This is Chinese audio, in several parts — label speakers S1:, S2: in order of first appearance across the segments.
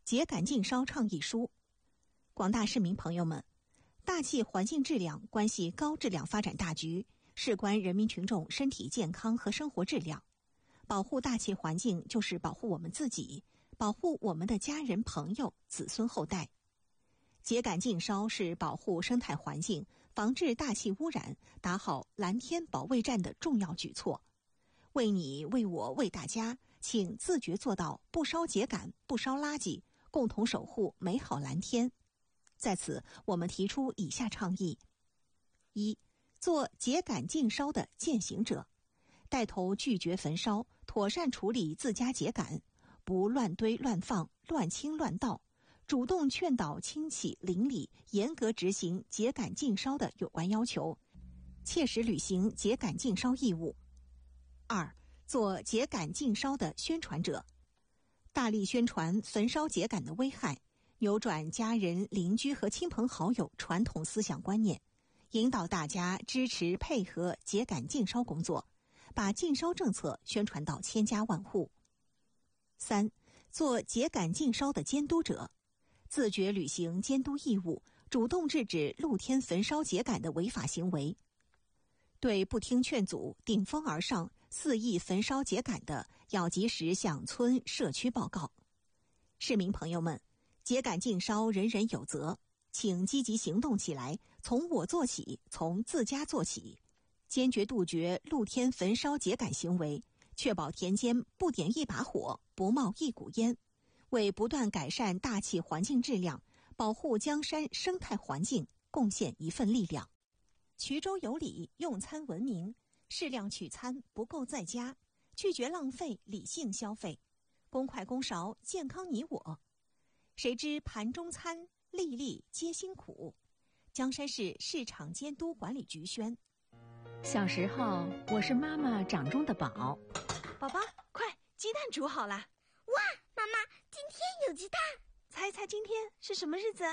S1: 秸秆禁烧倡议书。广大市民朋友们，大气环境质量关系高质量发展大局，事关人民群众身体健康和生活质量。保护大气环境就是保护我们自己，保护我们的家人朋友、子孙后代。秸秆禁烧是保护生态环境、防治大气污染、打好蓝天保卫战的重要举措。为你、为我、为大家，请自觉做到不烧秸秆、不烧垃圾，共同守护美好蓝天。在此，我们提出以下倡议：一、做秸秆禁烧的践行者，带头拒绝焚烧，妥善处理自家秸秆，不乱堆乱放、乱倾乱倒，主动劝导亲戚邻里严格执行秸秆禁烧的有关要求，切实履行秸秆禁烧义务。二、做秸秆禁烧的宣传者，大力宣传焚烧秸秆的危害，扭转家人、邻居和亲朋好友传统思想观念，引导大家支持配合秸秆禁烧工作，把禁烧政策宣传到千家万户。三、做秸秆禁烧的监督者，自觉履行监督义务，主动制止露天焚烧秸秆的违法行为。对不听劝阻、顶风而上、肆意焚烧秸秆的，要及时向村社区报告。市民朋友们，秸秆禁烧人人有责，请积极行动起来，从我做起，从自家做起，坚决杜绝露天焚烧秸秆行为，确保田间不点一把火，不冒一股烟，为不断改善大气环境质量、保护江山生态环境贡献一份力量。衢州有礼，用餐文明，适量取餐，不够在家，拒绝浪费，理性消费，公筷公勺，健康你我。谁知盘中餐，粒粒皆辛苦。江山市市场监督管理局宣。
S2: 小时候，我是妈妈掌中的宝。
S1: 宝宝，快，鸡蛋煮好了。
S3: 哇，妈妈，今天有鸡蛋。
S1: 猜猜今天是什么日子？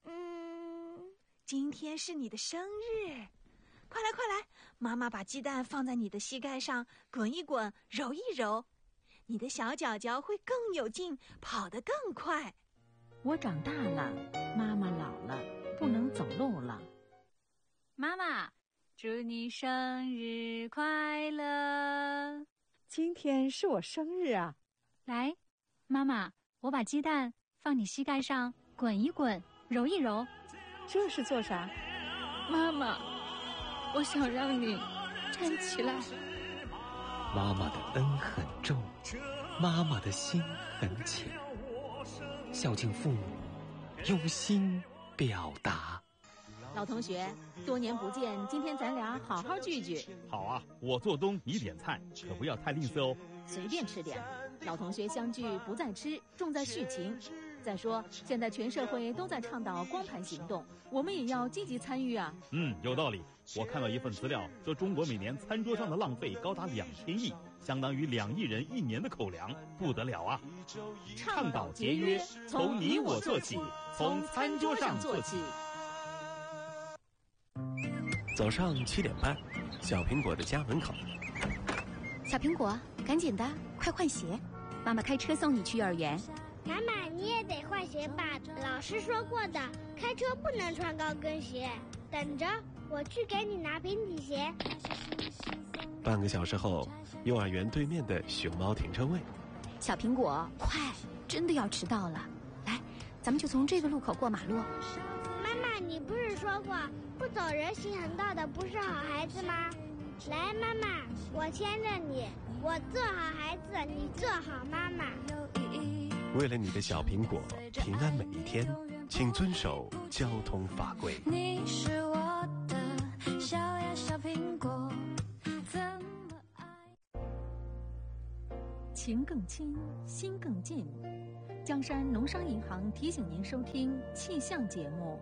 S1: 今天是你的生日。快来快来，妈妈把鸡蛋放在你的膝盖上，滚一滚，揉一揉，你的小脚脚会更有劲，跑得更快。
S2: 我长大了，妈妈老了，不能走路了。
S4: 妈妈，祝你生日快乐！
S5: 今天是我生日啊！
S4: 来，妈妈，我把鸡蛋放你膝盖上，滚一滚，揉一揉。
S5: 这是做啥？
S4: 妈妈，我想让你站起来。
S6: 妈妈的恩很重，妈妈的心很浅，孝敬父母，用心表达。
S2: 老同学，多年不见，今天咱俩好好聚聚。
S7: 好啊，我做东，你点菜，可不要太吝啬哦。
S2: 随便吃点，老同学相聚不在吃，重在续情。再说，现在全社会都在倡导光盘行动，我们也要积极参与啊。
S7: 有道理。我看到一份资料，说中国每年餐桌上的浪费高达2000亿，相当于2亿人1年的口粮，不得了啊！倡导节约，从你我做起，从餐桌上做起。
S6: 早上7点半，小苹果的家门口。
S8: 小苹果，赶紧的，快换鞋，妈妈开车送你去幼儿园。
S3: 妈妈，你也得换鞋吧，老师说过的，开车不能穿高跟鞋。等着，我去给你拿平底鞋。
S6: 半个小时后，幼儿园对面的熊猫停车位。
S8: 小苹果，快，真的要迟到了。来，咱们就从这个路口过马路。
S3: 妈妈，你不是说过不走人行横道的不是好孩子吗？来，妈妈，我牵着你，我做好孩子，你做好妈妈。
S6: 为了你的小苹果平安每一天，请遵守交通法规。
S9: 你是我的小呀小苹果，怎么爱？
S2: 情更亲，心更近。江山农商银行提醒您收听气象节目。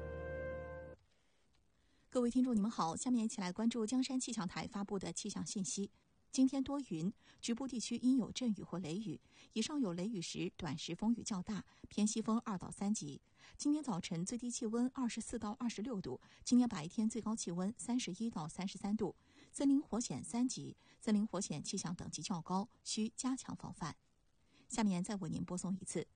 S1: 各位听众，你们好，下面一起来关注江山气象台发布的气象信息。今天多云，局部地区应有阵雨或雷雨，以上有雷雨时短时风雨较大，偏西风2到3级。今天早晨最低气温24到26度，今天白天最高气温31到33度，森林火险3级，森林火险气象等级较高，需加强防范。下面再为您播送一次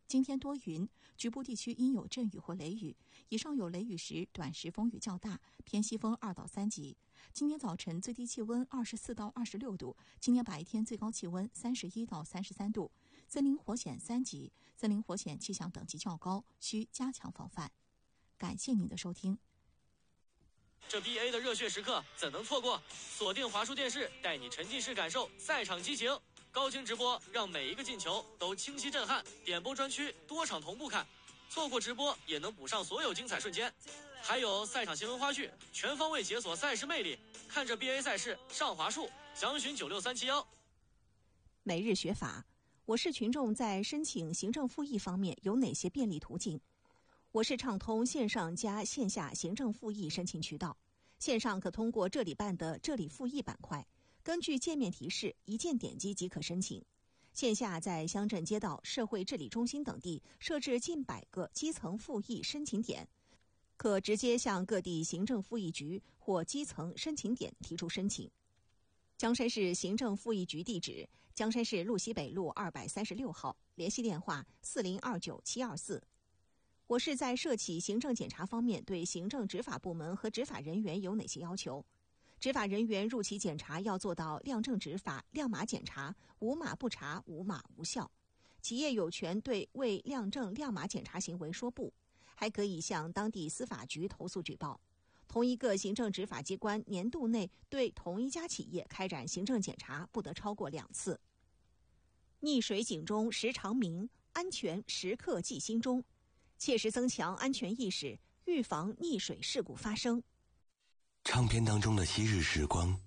S1: 今天多云，局部地区阴有阵雨或雷雨，以上有雷雨时短时风雨较大，偏西风2到3级。今天早晨最低气温24到26度，今天白天最高气温31到33度，森林火险3级，森林火险气象等级较高，需加强防范。感谢您的收听。
S10: 这 BA 的热血时刻怎能错过？锁定华数电视，带你沉浸式感受赛场激情。高清直播让每一个进球都清晰震撼，点播专区多场同步看，错过直播也能补上所有精彩瞬间。还有赛场新闻花絮，全方位解锁赛事魅力。看着 BA 赛事上华数，详询96371。
S1: 每日学法，我市群众在申请行政复议方面有哪些便利途径？我市畅通线上加线下行政复议申请渠道。线上可通过这里办的这里复议板块，根据界面提示一键点击即可申请。线下在乡镇街道、社会治理中心等地设置近100个基层复议申请点，可直接向各地行政复议局或基层申请点提出申请。江山市行政复议局地址：江山市路西北路236号，联系电话4029-724。我市在涉起行政检查方面对行政执法部门和执法人员有哪些要求？执法人员入其检查要做到亮正执法、亮码检查，无码不查，无码无效。企业有权对未亮正亮码检查行为说不，还可以向当地司法局投诉举报。同一个行政执法机关年度内对同一家企业开展行政检查不得超过2次。溺水警钟时常鸣，安全时刻记心中，切实增强安全意识，预防溺水事故发生。
S11: 唱片当中的昔日时光